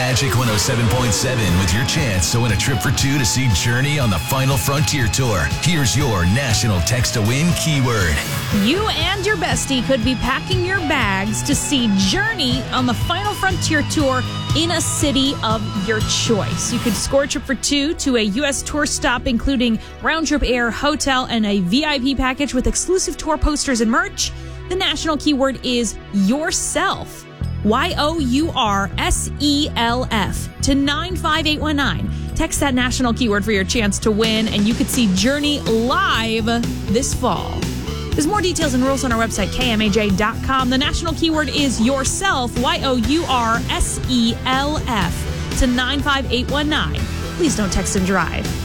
Magic 107.7 with your chance to win a trip for two to see Journey on the Final Frontier Tour. Here's your national text to win keyword. You and your bestie could be packing your bags to see Journey on the Final Frontier Tour in a city of your choice. You could score a trip for two to a U.S. tour stop, including round-trip air, hotel, and a VIP package with exclusive tour posters and merch. The national keyword is yourself. YOURSELF to 95819. Text that national keyword for your chance to win, and you could see Journey live this fall. There's more details and rules on our website, kmaj.com. The national keyword is yourself, YOURSELF to 95819. Please don't text and drive.